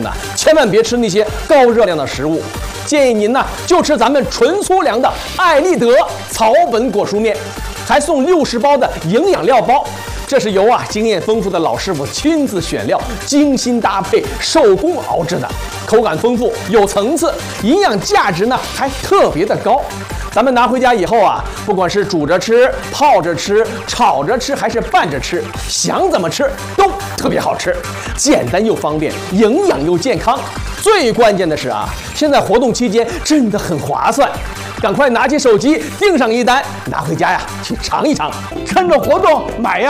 呢，千万别吃那些高热量的食物。建议您呢就吃咱们纯粗粮的爱立德草本果蔬面，还送60包的营养料包。这是由经验丰富的老师傅亲自选料、精心搭配、手工熬制的，口感丰富、有层次，营养价值呢还特别的高。咱们拿回家以后不管是煮着吃、泡着吃、炒着吃，还是拌着吃，想怎么吃都特别好吃，简单又方便，营养又健康。最关键的是现在活动期间真的很划算，赶快拿起手机订上一单，拿回家去尝一尝。 趁着活动买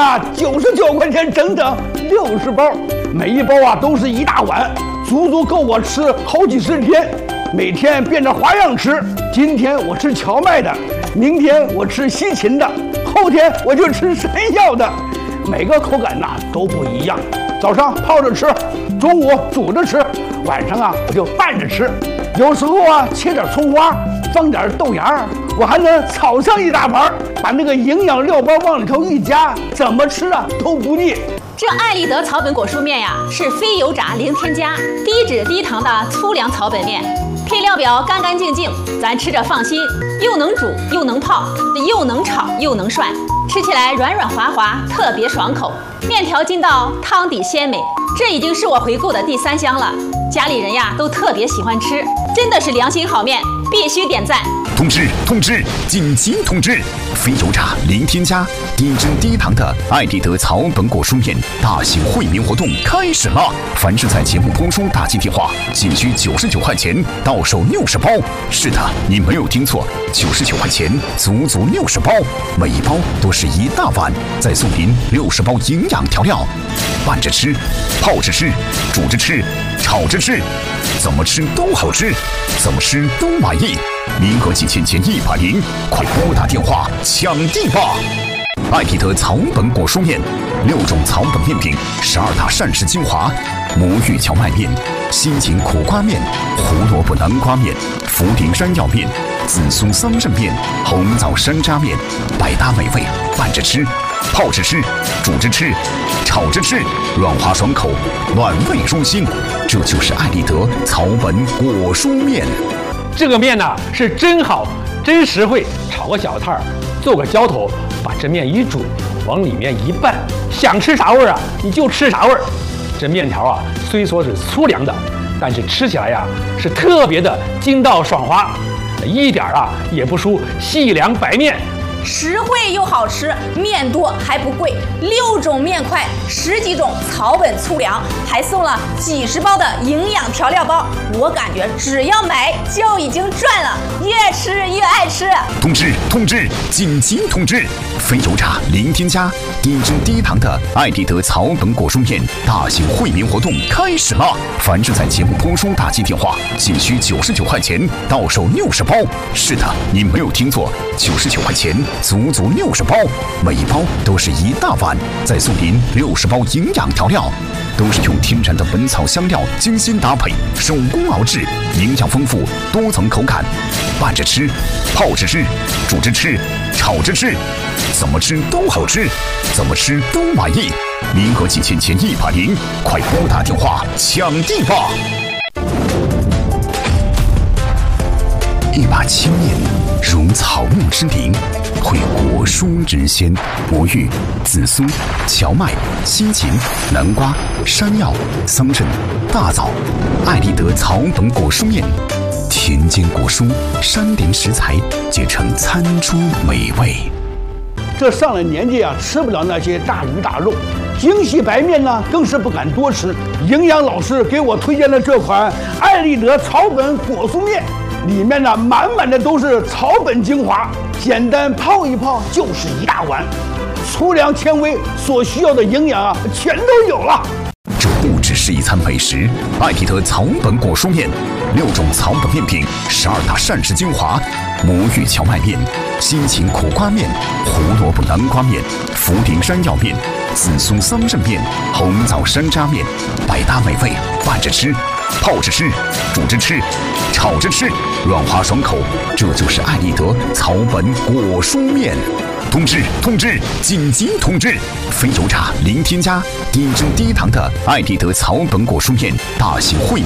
99块钱整整60包，每一包都是一大碗，足足够我吃好几十天。每天变着花样吃，今天我吃荞麦的，明天我吃西芹的，后天我就吃山药的，每个口感都不一样。早上泡着吃，中午煮着吃，晚上我就拌着吃。有时候切点葱花，放点豆芽，我还能炒上一大盘，把那个营养料包往里头一加，怎么吃都不腻。 这爱立德草本果蔬面是非油炸零添加、低脂低糖的粗粮草本面，配料表干干净净，咱吃着放心，又能煮又能泡，又能炒又能涮，吃起来软软滑滑，特别爽口。面条筋道，汤底鲜美，这已经是我回购的第3箱了。家里人都特别喜欢吃，真的是良心好面，必须点赞。 通知！紧急通知！非油炸、零添加、低脂低糖的爱立德草本果蔬面大型惠民活动开始了！凡是在节目播出打进电话，仅需99块钱，到手60包。是的，你没有听错，99块钱，足足60包，每一包都是一大碗，再送您60包营养调料，拌着吃、泡着吃、煮着吃、炒着吃，怎么吃都好吃，怎么吃都满意。名额仅限前100，快拨打电话抢地吧！爱立德草本果蔬面，6种草本面品，12大膳食精华，魔芋荞麦面、西芹苦瓜面、胡萝卜南瓜面、茯苓山药面、紫苏桑葚面、红枣山楂面，百搭美味，拌着吃、泡着吃、煮着吃、炒着吃，软滑爽口，暖胃舒心。这就是爱立德草本果蔬面。 这个面是真好，真实惠，炒个小菜，做个浇头，把这面一煮，往里面一拌，想吃啥味儿你就吃啥味儿。这面条虽说是粗粮的，但是吃起来是特别的筋道爽滑，一点也不输细粮白面。 实惠又好吃，面多还不贵，6种面块，10几种草本粗粮，还送了几十包的营养调料包。我感觉只要买就已经赚了，越吃越爱吃。 通知！紧急通知！非油炸、零添加、低脂低糖的爱立德草本果蔬面大型惠民活动开始了！凡是在节目播出打进电话，仅需99块钱，到手60包。是的，你没有听错，99块钱。足足60包，每一包都是一大碗，再送您60包营养调料，都是用天然的本草香料精心搭配，手工熬制，营养丰富，多层口感，拌着吃、泡着吃、煮着吃、炒着吃，怎么吃都好吃，怎么吃都满意。名额仅限前100，快拨打电话抢地吧！一把青面如草木之灵，绘果蔬之鲜。魔芋、紫苏、荞麦、西芹、南瓜、山药、桑葚、大枣，爱立德草本果蔬面，田间果蔬、山林食材结成餐桌美味。 这上了年纪吃不了那些大鱼大肉，精细白面更是不敢多吃。营养老师给我推荐了这款爱立德草本果蔬面，里面满满的都是草本精华，简单泡一泡就是一大碗，粗粮纤维所需要的营养全都有了。 这不只是一餐美食，爱立德草本果蔬面，6种草本面品，12大膳食精华，魔芋荞麦面、西芹苦瓜面、胡萝卜南瓜面、茯苓山药面、紫苏桑葚面、红枣山楂面，百搭美味，拌着吃、泡着吃、煮着吃、炒着吃，软滑爽口。这就是爱立德草本果蔬面。通知！紧急通知！非油炸、零添加、低脂低糖的爱立德草本果蔬面大型惠